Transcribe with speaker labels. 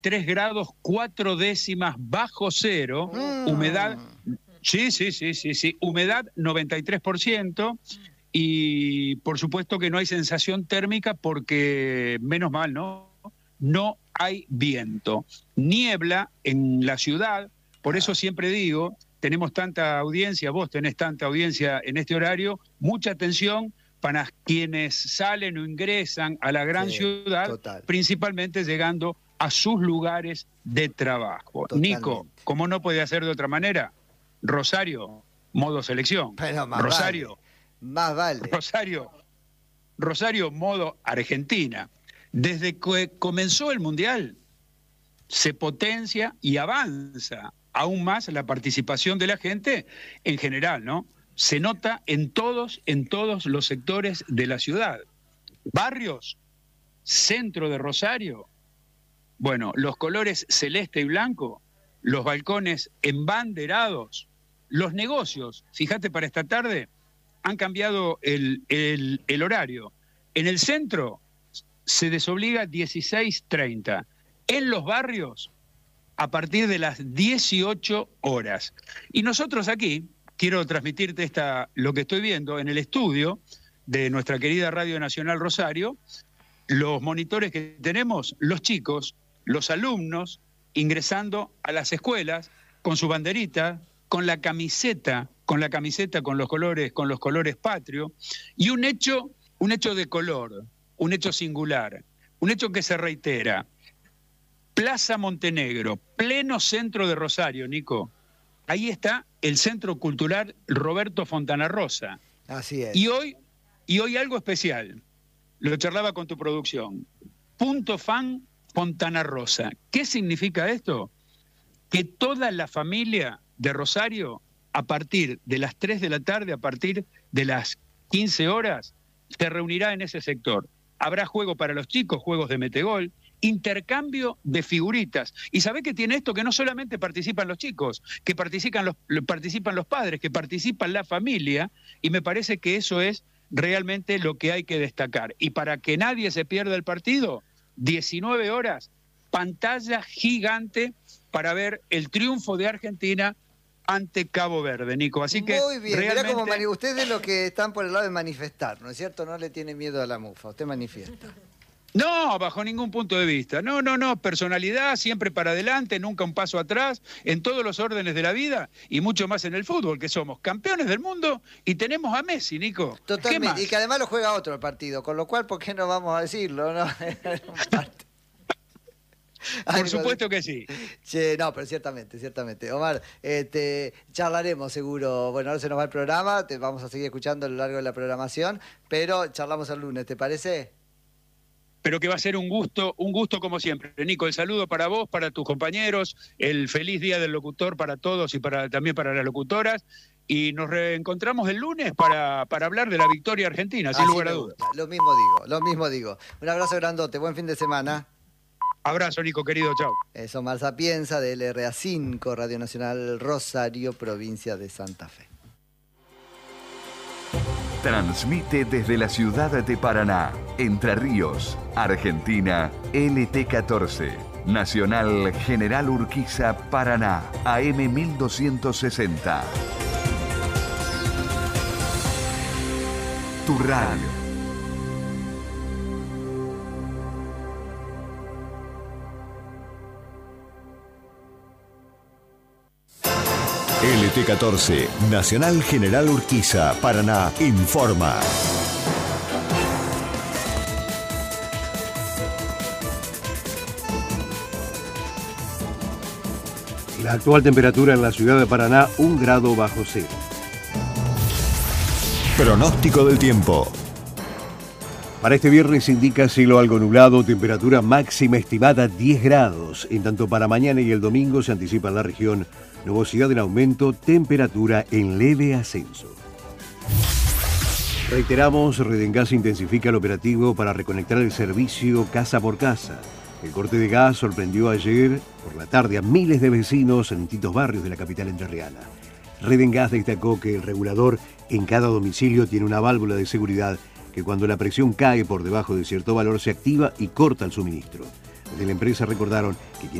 Speaker 1: 3 grados 4 décimas bajo cero, humedad, sí, humedad 93%, y por supuesto que no hay sensación térmica porque, menos mal, no hay viento. Niebla en la ciudad, por eso siempre digo, tenemos tanta audiencia, vos tenés tanta audiencia en este horario, mucha atención para quienes salen o ingresan a la gran ciudad, total, principalmente llegando a sus lugares de trabajo. Totalmente. Nico, como no puede hacer de otra manera, Rosario, modo selección.
Speaker 2: Pero más
Speaker 1: Rosario,
Speaker 2: más vale.
Speaker 1: Rosario, modo Argentina. Desde que comenzó el Mundial, se potencia y avanza aún más la participación de la gente en general, ¿no? Se nota en todos los sectores de la ciudad. Barrios, centro de Rosario, bueno, los colores celeste y blanco, los balcones embanderados, los negocios, fíjate, para esta tarde han cambiado el horario. En el centro se desobliga 16:30. En los barrios, a partir de las 18 horas. Y nosotros aquí, quiero transmitirte lo que estoy viendo en el estudio de nuestra querida Radio Nacional Rosario, los monitores que tenemos, los chicos, los alumnos, ingresando a las escuelas con su banderita, con la camiseta, con los colores patrio, y un hecho de color, un hecho singular, un hecho que se reitera. Plaza Montenegro, pleno centro de Rosario, Nico. Ahí está el Centro Cultural Roberto Fontana Rosa.
Speaker 2: Así es.
Speaker 1: Y hoy algo especial. Lo charlaba con tu producción. Punto Fan Fontana Rosa. ¿Qué significa esto? Que toda la familia de Rosario, a partir de las 3 de la tarde, a partir de las 15 horas, se reunirá en ese sector. Habrá juego para los chicos, juegos de metegol, intercambio de figuritas. ¿Y sabés qué tiene esto? Que no solamente participan los chicos, que participan los padres, que participan la familia, y me parece que eso es realmente lo que hay que destacar. Y para que nadie se pierda el partido, 19 horas, pantalla gigante para ver el triunfo de Argentina ante Cabo Verde, Nico. Así que
Speaker 2: muy bien,
Speaker 1: realmente...
Speaker 2: mirá como usted es de los que están por el lado de manifestar, ¿no es cierto? No le tiene miedo a la mufa, usted manifiesta.
Speaker 1: No, bajo ningún punto de vista. No, personalidad, siempre para adelante, nunca un paso atrás, en todos los órdenes de la vida y mucho más en el fútbol, que somos campeones del mundo y tenemos a Messi, Nico.
Speaker 2: Totalmente, y que además lo juega otro el partido, con lo cual, ¿por qué no vamos a decirlo? ¿No?
Speaker 1: Por supuesto que sí.
Speaker 2: Che, no, pero ciertamente. Omar, charlaremos seguro. Bueno, ahora se nos va el programa, te vamos a seguir escuchando a lo largo de la programación, pero charlamos el lunes, ¿te parece?
Speaker 1: Pero que va a ser un gusto como siempre. Nico, el saludo para vos, para tus compañeros, el feliz Día del Locutor para todos y también para las locutoras. Y nos reencontramos el lunes para hablar de la victoria argentina, sin lugar a dudas.
Speaker 2: Lo mismo digo. Un abrazo grandote, buen fin de semana.
Speaker 1: Abrazo, Nico, querido, chao.
Speaker 2: Es Omar Sapienza, de LRA5, Radio Nacional Rosario, provincia de Santa Fe.
Speaker 3: Transmite desde la ciudad de Paraná, Entre Ríos, Argentina, LT14, Nacional General Urquiza, Paraná, AM 1260. Tu radio.
Speaker 4: LT14, Nacional General Urquiza, Paraná, informa.
Speaker 5: La actual temperatura en la ciudad de Paraná, 1 grado bajo cero.
Speaker 4: Pronóstico del tiempo.
Speaker 5: Para este viernes indica cielo algo nublado, temperatura máxima estimada 10 grados. En tanto para mañana y el domingo se anticipa en la región nubosidad en aumento, temperatura en leve ascenso. Reiteramos, Redengas intensifica el operativo para reconectar el servicio casa por casa. El corte de gas sorprendió ayer por la tarde a miles de vecinos en distintos barrios de la capital entrerriana. Redengas destacó que el regulador en cada domicilio tiene una válvula de seguridad que cuando la presión cae por debajo de cierto valor se activa y corta el suministro. Desde la empresa recordaron que quienes